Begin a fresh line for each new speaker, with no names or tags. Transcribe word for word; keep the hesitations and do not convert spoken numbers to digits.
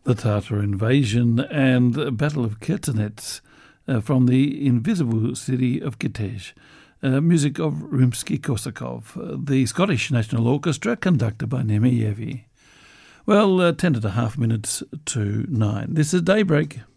The Tatar Invasion and Battle of Kirtanets uh, from the invisible city of Kitej. Uh, music of Rimsky-Korsakov, uh, the Scottish National Orchestra, conducted by Nemeyevi. Well, uh, ten and a half minutes to nine. This is Daybreak.